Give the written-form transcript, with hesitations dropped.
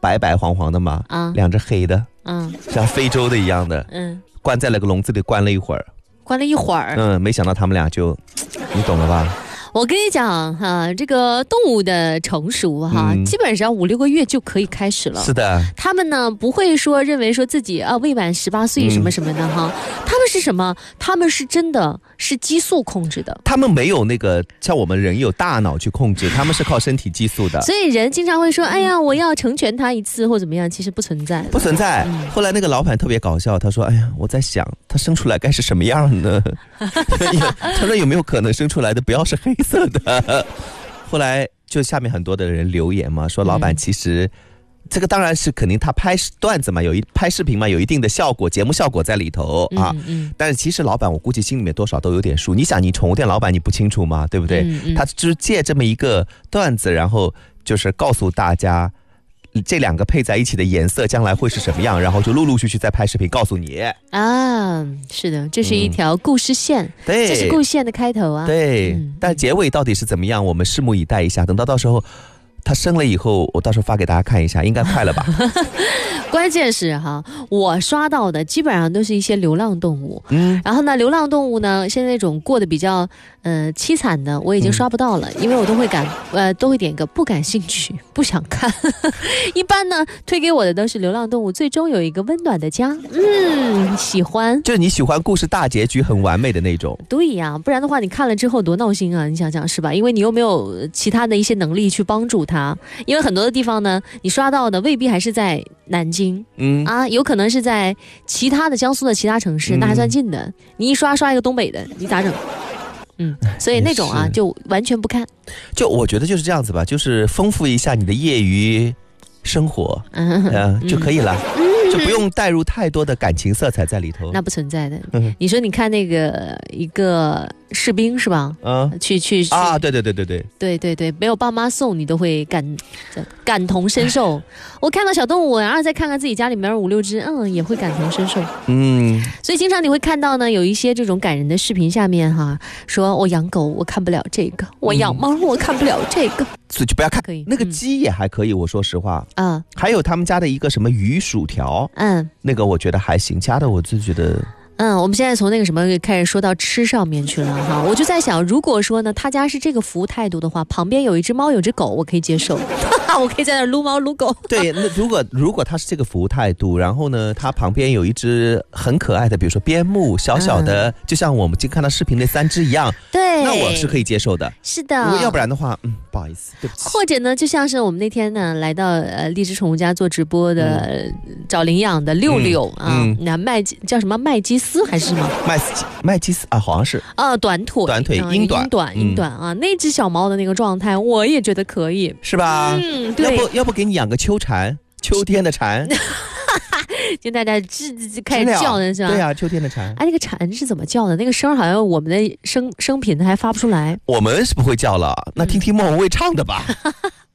白白黄黄的嘛，两只黑的，像非洲的一样的，关在那个笼子里关了一会儿，没想到他们俩就，你懂了吧？ 我跟你讲哈，这个动物的成熟哈，基本上5、6个月就可以开始了。 是的， 他们呢不会说认为说自己未满18岁什么什么的哈，他们是什么？他们是真的是激素控制的。 他们没有那个像我们人有大脑去控制，他们是靠身体激素的。 所以人经常会说，哎呀，我要成全他一次或怎么样，其实不存在， 不存在。后来那个老板特别搞笑，他说，哎呀，我在想他生出来该是什么样呢？他说有没有可能生出来的不要是黑色的？后来就下面很多的人留言嘛，说老板其实这个当然是肯定他拍段子嘛，拍视频嘛，有一定的效果，节目效果在里头啊。但是其实老板我估计心里面多少都有点数。你想，你宠物店老板你不清楚吗？对不对？他就是借这么一个段子，然后就是告诉大家这两个配在一起的颜色将来会是什么样，然后就陆陆续续再拍视频告诉你啊。是的，这是一条故事线， 对， 这是故事线的开头啊。 对，但结尾到底是怎么样，我们拭目以待一下。等到时候他生了以后，我到时候发给大家看一下，应该快了吧？ 关键是哈，我刷到的基本上都是一些流浪动物，然后呢，流浪动物呢，现在那种过得比较凄惨的，我已经刷不到了，因为我都会点个不感兴趣，不想看。一般呢，推给我的都是流浪动物最终有一个温暖的家，喜欢， 就是你喜欢故事大结局很完美的那种。 对呀，不然的话你看了之后多闹心啊！你想想是吧？因为你又没有其他的一些能力去帮助他，因为很多的地方呢，你刷到的未必还是在南京，有可能是在其他的江苏的其他城市，那还算近的。你一刷一个东北的，你咋整？所以那种啊，就完全不看。 就我觉得就是这样子吧，就是丰富一下你的业余生活，就可以了。就不用带入太多的感情色彩在里头， 那不存在的。你说你看那个一个士兵是吧？去啊，对，没有爸妈送，你都会感同身受。我看到小动物，然后再看看自己家里面5、6只，也会感同身受。所以经常你会看到呢，有一些这种感人的视频下面哈，说我养狗我看不了这个，我养猫我看不了这个。 所以就不要看，那个鸡也还可以，我说实话。还有他们家的一个什么鱼薯条，那个我觉得还行，家的我就觉得。 我们现在从那个什么开始说到吃上面去了哈，我就在想，如果说呢他家是这个服务态度的话，旁边有一只猫有只狗，我可以接受，我可以在那撸猫撸狗。 对，那如果他是这个服务态度，然后呢他旁边有一只很可爱的，比如说边牧，小小的，就像我们今天看到视频那3只一样， 对， 那我是可以接受的。 是的， 要不然的话，不好意思，对不起。 或者呢，就像是我们那天呢来到荔枝宠物家做直播的，找领养的六六那叫什么麦基斯还是什么？ 麦基斯啊，好像是短腿英短啊，那只小猫的那个状态，我也觉得可以， 是吧？ 对， 要不给你养个秋蝉，秋天的蝉。 就大家开始叫的是吧？ 对啊，秋天的蝉。 那个蝉是怎么叫的？那个声好像我们的声频还发不出来。 我们是不会叫了，那听莫文蔚唱的吧。